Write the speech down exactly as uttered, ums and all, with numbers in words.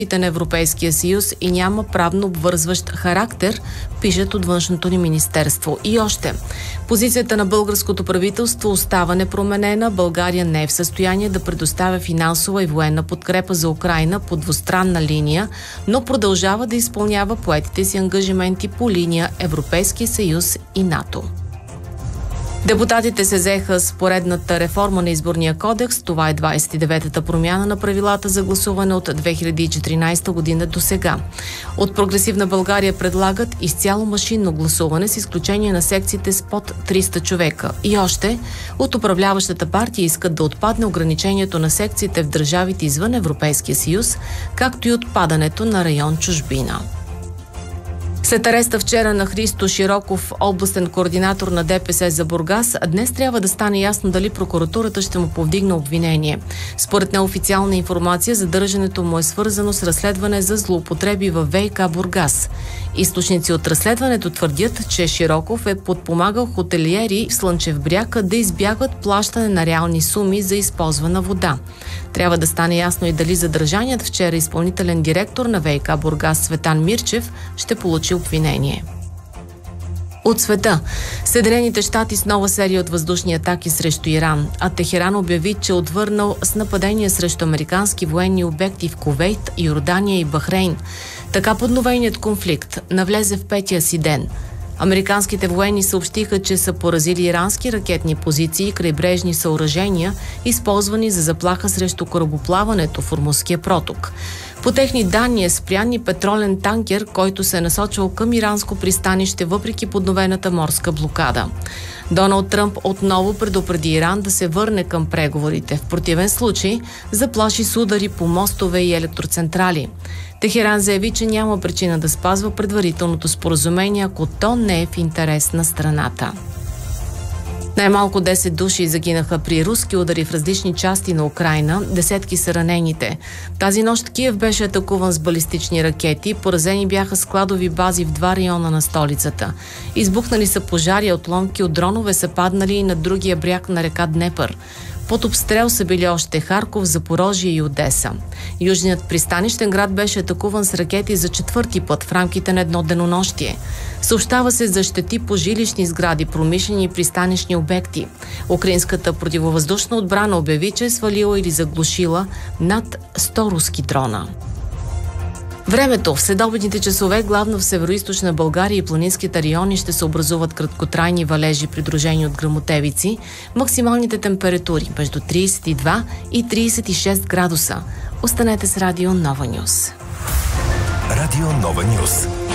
на Европейския съюз и няма правно обвързващ характер, пишат от Външното ни министерство. И още. Позицията на българското правителство остава непроменена. България не е в състояние да предоставя финансова и военна подкрепа за Украйна по двустранна линия, но продължава да изпълнява поетите си ангажименти по линия Европейски съюз и НАТО. Депутатите се взеха с поредната реформа на изборния кодекс. Това е двадесет и деветата промяна на правилата за гласуване от две хиляди и четиринадесета година до сега. От Прогресивна България предлагат изцяло машинно гласуване с изключение на секциите с под триста човека. И още, от управляващата партия искат да отпадне ограничението на секциите в държавите извън Европейския съюз, както и отпадането на район чужбина. След ареста вчера на Христо Широков, областен координатор на ДПС за Бургас, днес трябва да стане ясно дали прокуратурата ще му повдигне обвинение. Според неофициална информация, задържането му е свързано с разследване за злоупотреби във ВиК Бургас. Източници от разследването твърдят, че Широков е подпомагал хотелиери в Слънчев бряг да избягват плащане на реални суми за използвана вода. Трябва да стане ясно и дали задържаният вчера изпълнителен директор на ВиК Бургас Цветан Мирчев ще получи обвинение. От света. Съединените щати с нова серия от въздушни атаки срещу Иран, а Техеран обяви, че отвърнал с нападения срещу американски военни обекти в Кувейт, Йордания и Бахрейн. Така подновеният конфликт навлезе в петия си ден. Американските военни съобщиха, че са поразили ирански ракетни позиции и крайбрежни съоръжения, използвани за заплаха срещу корабоплаването в Ормузския проток. По техни данни е спрян и петролен танкер, който се е насочвал към иранско пристанище въпреки подновената морска блокада. Доналд Тръмп отново предупреди Иран да се върне към преговорите. В противен случай заплаши с удари по мостове и електроцентрали. Техеран заяви, че няма причина да спазва предварителното споразумение, ако то не е в интерес на страната. Най-малко десет души загинаха при руски удари в различни части на Украйна, десетки са ранените. Тази нощ Киев беше атакуван с балистични ракети, поразени бяха складови бази в два района на столицата. Избухнали са пожари, отломки от дронове са паднали и на другия бряг на река Днепър. Под обстрел са били още Харков, Запорожие и Одеса. Южният пристанищен град беше атакуван с ракети за четвърти път в рамките на едно денонощие. Съобщава се за щети по жилищни сгради, промишлени и пристанищни обекти. Украинската противовъздушна отбрана обяви, че е свалила или заглушила над сто руски дрона. Времето. В следобедните часове главно в североизточна България и планинските райони ще се образуват краткотрайни валежи, придружени от гръмотевици. Максималните температури между тридесет и два и тридесет и шест градуса. Останете с Радио Нова Нюз. Радио Нова Нюз.